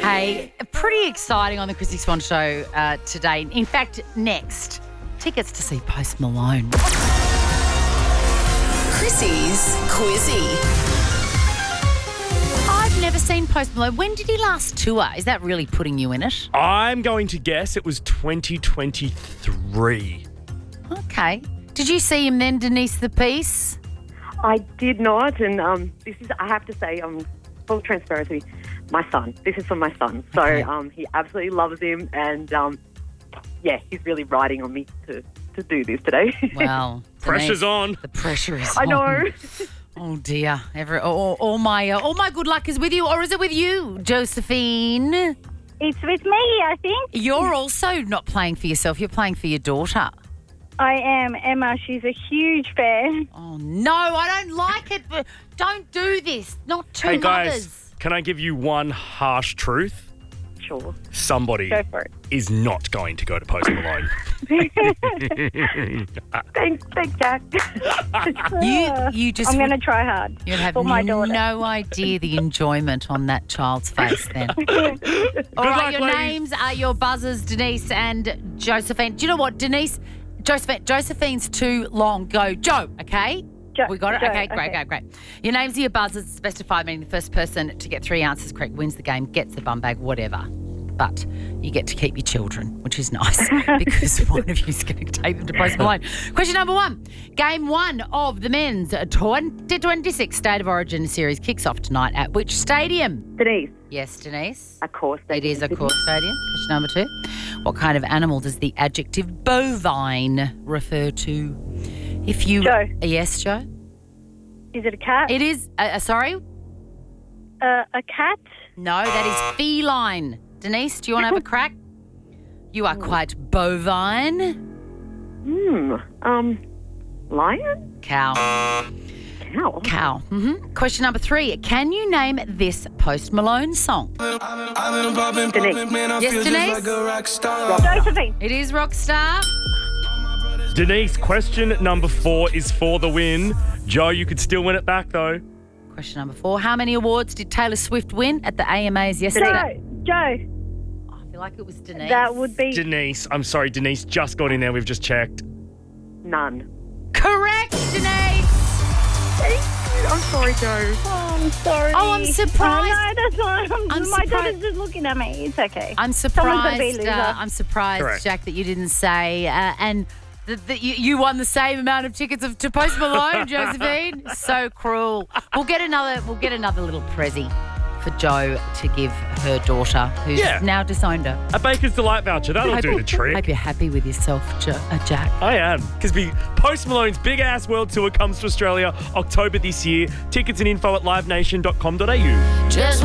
Hey, pretty exciting on the Chrissy Swan Show today. In fact, next, tickets to see Post Malone. Chrissy's Quizzy. I've never seen Post Malone. When did he last tour? Is that really putting you in it? I'm going to guess it was 2023. Okay. Did you see him then, Denise the Peace? I did not, and this is, I have to say, full transparency, my son. This is for my son. So Okay. he absolutely loves him, and he's really riding on me to do this today. Well, Pressure's Denise, on. The pressure is I on. know. Oh dear! All my good luck is with you, or is it with you, Josephine? It's with me, I think. You're also not playing for yourself. You're playing for your daughter. I am. Emma, she's a huge fan. Oh no, I don't like it. But don't do this. Not two Hey, mothers. guys, can I give you one harsh truth? Sure. Somebody Go for it. is not going to go to Post Malone. Thanks, Jack. You just I'm going to try hard. you'd have for my daughter. no idea the enjoyment on that child's face then. All Good right, luck, your ladies. names are your buzzers, Denise and Josephine. Do you know what, Denise? Josephine's too long. Go, Joe, okay? We got it? Joe, Okay, great. Your names are your buzzers. It's best of 5, meaning the first person to get 3 answers correct wins the game, gets the bum bag, whatever. But you get to keep your children, which is nice because one of you is going to take them to Post Malone. Question number 1. Game 1 of the men's 2026 State of Origin series kicks off tonight at which stadium? Denise, Yes, Denise. of course. It is a court stadium. Question number 2. What kind of animal does the adjective bovine refer to? If you... Joe. Yes, Joe? Is it a cat? It is... sorry? A cat? No, that is feline. Denise, do you want to have a crack? You are quite bovine. Lion? Cow. Cow. Question number 3. Can you name this Post Malone song? Denise. Yes, Denise? Josephine. It is Rockstar. Denise, question number 4 is for the win. Joe, you could still win it back, though. Question number 4. How many awards did Taylor Swift win at the AMAs yesterday? Joe. I feel like it was Denise. That would be... Denise, I'm sorry, Denise just got in there. We've just checked. None. Correct, Denise. I'm sorry, Joe. Oh, I'm sorry. Oh, I'm surprised. Oh, no, that's why I'm my surprised. daughter's just looking at me. It's okay. I'm Someone's gonna be a surprised. loser. I'm surprised, Correct. Jack, that you didn't say. And that you won the same amount of tickets to Post Malone, Josephine. So cruel. We'll get another little prezi for Joe to give her daughter, who's now disowned her. A Baker's Delight voucher. That'll do the Hope trick. you're happy with yourself, Jack. I am. Because Post Malone's Big Ass World Tour comes to Australia October this year. Tickets and info at livenation.com.au. Just